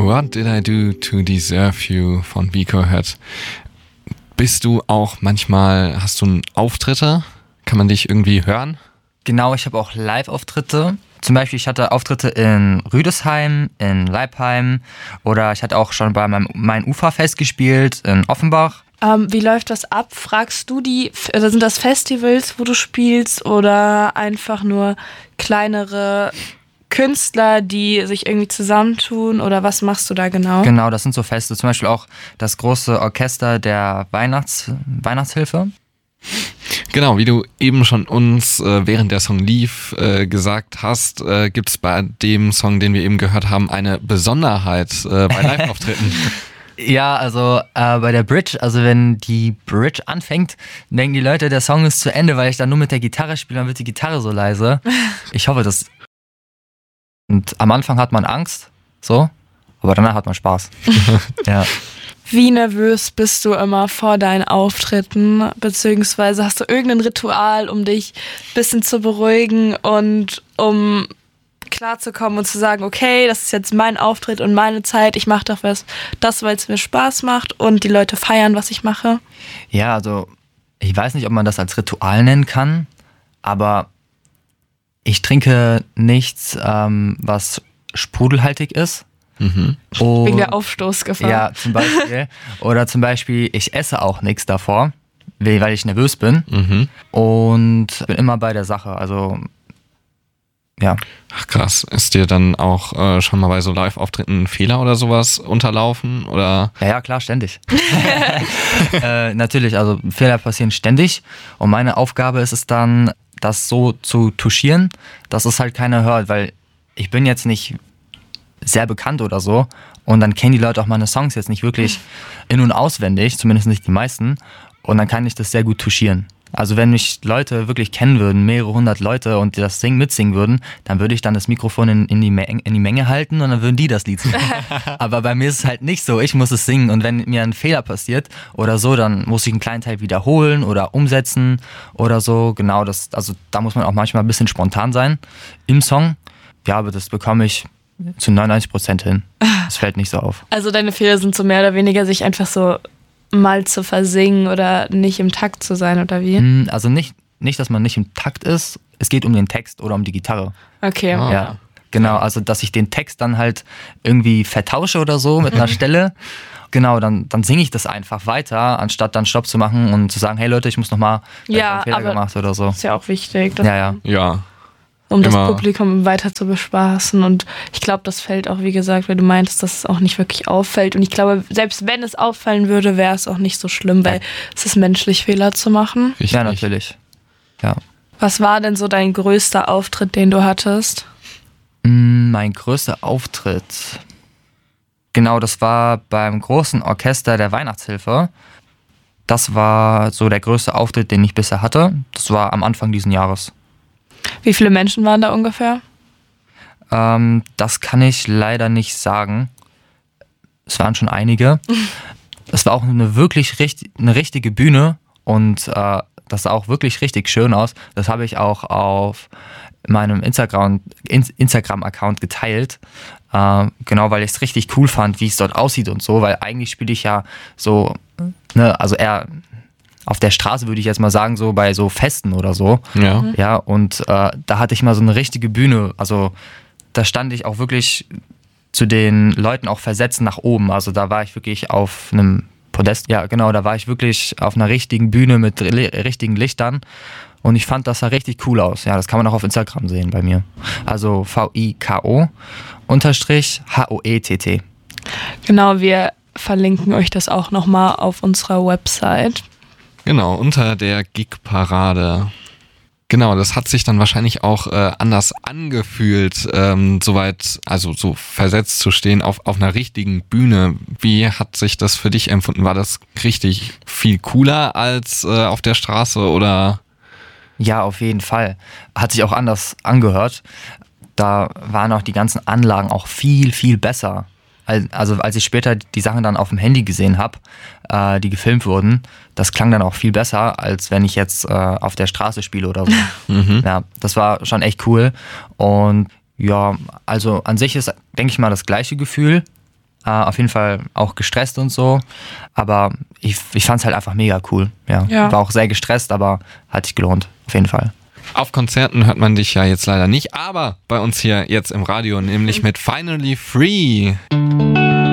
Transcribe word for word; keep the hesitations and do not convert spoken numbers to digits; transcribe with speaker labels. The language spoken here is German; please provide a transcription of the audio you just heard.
Speaker 1: What Did I Do to Deserve You von Vico Head. Bist du auch manchmal, hast du Auftritte? Kann man dich irgendwie hören?
Speaker 2: Genau, ich habe auch Live-Auftritte. Zum Beispiel, ich hatte Auftritte in Rüdesheim, in Leipheim oder ich hatte auch schon bei meinem Main-Ufer-Fest gespielt in Offenbach.
Speaker 3: Ähm, wie läuft das ab? Fragst du die, also sind das Festivals, wo du spielst oder einfach nur kleinere Künstler, die sich irgendwie zusammentun oder was machst du da genau?
Speaker 2: Genau, das sind so Feste. Zum Beispiel auch das große Orchester der Weihnachts- Weihnachtshilfe.
Speaker 1: Genau, wie du eben schon uns, äh, während der Song lief, äh, gesagt hast, äh, gibt es bei dem Song, den wir eben gehört haben, eine Besonderheit äh, bei Live-Auftritten.
Speaker 2: Ja, also äh, bei der Bridge, also wenn die Bridge anfängt, denken die Leute, der Song ist zu Ende, weil ich dann nur mit der Gitarre spiele, dann wird die Gitarre so leise. Ich hoffe, das... Und am Anfang hat man Angst, so, aber danach hat man Spaß. Ja.
Speaker 3: Wie nervös bist du immer vor deinen Auftritten, beziehungsweise hast du irgendein Ritual, um dich ein bisschen zu beruhigen und um klarzukommen und zu sagen, okay, das ist jetzt mein Auftritt und meine Zeit, ich mache doch was, das, weil es mir Spaß macht und die Leute feiern, was ich mache?
Speaker 2: Ja, also ich weiß nicht, ob man das als Ritual nennen kann, aber ich trinke nichts, ähm, was sprudelhaltig ist.
Speaker 1: Mhm.
Speaker 2: Und,
Speaker 3: wegen der Aufstoßgefahr.
Speaker 2: Ja, zum Beispiel. Oder zum Beispiel, ich esse auch nichts davor, weil ich nervös bin.
Speaker 1: Mhm.
Speaker 2: Und bin immer bei der Sache. Also, ja.
Speaker 1: Ach krass, ist dir dann auch äh, schon mal bei so Live-Auftritten ein Fehler oder sowas unterlaufen? Oder?
Speaker 2: Ja, ja, klar, ständig. äh, natürlich, also Fehler passieren ständig. Und meine Aufgabe ist es dann, das so zu touchieren, dass es halt keiner hört, weil ich bin jetzt nicht sehr bekannt oder so und dann kennen die Leute auch meine Songs jetzt nicht wirklich in- und auswendig, zumindest nicht die meisten, und dann kann ich das sehr gut touchieren. Also wenn mich Leute wirklich kennen würden, mehrere hundert Leute und die das singen, mitsingen würden, dann würde ich dann das Mikrofon in, in, die, Menge, in die Menge halten und dann würden die das Lied singen. Aber bei mir ist es halt nicht so, ich muss es singen und wenn mir ein Fehler passiert oder so, dann muss ich einen kleinen Teil wiederholen oder umsetzen oder so. Genau, das, also da muss man auch manchmal ein bisschen spontan sein im Song. Ja, aber das bekomme ich zu neunundneunzig Prozent hin. Das fällt nicht so auf.
Speaker 3: Also deine Fehler sind so mehr oder weniger, sich einfach so mal zu versingen oder nicht im Takt zu sein, oder wie?
Speaker 2: Also nicht, nicht, dass man nicht im Takt ist, es geht um den Text oder um die Gitarre.
Speaker 3: Okay.
Speaker 1: Ah.
Speaker 2: Ja, genau, also dass ich den Text dann halt irgendwie vertausche oder so mit einer Stelle. Genau, dann, dann singe ich das einfach weiter, anstatt dann Stopp zu machen und zu sagen, hey Leute, ich muss nochmal
Speaker 3: Ja,
Speaker 2: einen Fehler
Speaker 3: aber
Speaker 2: gemacht oder so.
Speaker 3: ist ja auch wichtig, dass
Speaker 2: Ja, ja.
Speaker 1: Ja.
Speaker 3: um das
Speaker 1: Immer.
Speaker 3: Publikum weiter zu bespaßen. Und ich glaube, das fällt auch, wie gesagt, weil du meintest, dass es auch nicht wirklich auffällt. Und ich glaube, selbst wenn es auffallen würde, wäre es auch nicht so schlimm, weil es ist menschlich, Fehler zu machen.
Speaker 1: Richtig.
Speaker 2: Ja, natürlich. Ja.
Speaker 3: Was war denn so dein größter Auftritt, den du hattest?
Speaker 2: Mein größter Auftritt. Genau, das war beim großen Orchester der Weihnachtshilfe. Das war so der größte Auftritt, den ich bisher hatte. Das war am Anfang dieses Jahres.
Speaker 3: Wie viele Menschen waren da ungefähr?
Speaker 2: Ähm, das kann ich leider nicht sagen. Es waren schon einige. Es war auch eine wirklich richtig, eine richtige Bühne und äh, das sah auch wirklich richtig schön aus. Das habe ich auch auf meinem Instagram, Instagram-Account geteilt. Äh, genau, weil ich es richtig cool fand, wie es dort aussieht und so, weil eigentlich spiele ich ja so, ne, also eher auf der Straße, würde ich jetzt mal sagen, so bei so Festen oder so.
Speaker 1: Ja.
Speaker 2: Ja, und äh, da hatte ich mal so eine richtige Bühne. Also da stand ich auch wirklich zu den Leuten auch versetzt nach oben. Also da war ich wirklich auf einem Podest. Ja, genau, da war ich wirklich auf einer richtigen Bühne mit li- richtigen Lichtern. Und ich fand, das sah richtig cool aus. Ja, das kann man auch auf Instagram sehen bei mir. Also V I K O unterstrich H O E T T.
Speaker 3: Genau, wir verlinken euch das auch nochmal auf unserer Website.
Speaker 1: Genau, unter der Gig-Parade. Genau, das hat sich dann wahrscheinlich auch äh, anders angefühlt, ähm, soweit, also so versetzt zu stehen auf, auf einer richtigen Bühne. Wie hat sich das für dich empfunden? War das richtig viel cooler als äh, auf der Straße oder?
Speaker 2: Ja, auf jeden Fall. Hat sich auch anders angehört. Da waren auch die ganzen Anlagen auch viel, viel besser. Also als ich später die Sachen dann auf dem Handy gesehen habe, äh, die gefilmt wurden, das klang dann auch viel besser, als wenn ich jetzt äh, auf der Straße spiele oder so.
Speaker 1: Mhm.
Speaker 2: Ja, das war schon echt cool. Und ja, also an sich ist, denke ich mal, das gleiche Gefühl. Äh, auf jeden Fall auch gestresst und so. Aber ich, ich fand es halt einfach mega cool. Ja.
Speaker 3: Ja.
Speaker 2: War auch sehr gestresst, aber hat sich gelohnt. Auf jeden Fall.
Speaker 1: Auf Konzerten hört man dich ja jetzt leider nicht, aber bei uns hier jetzt im Radio, nämlich mit Finally Free.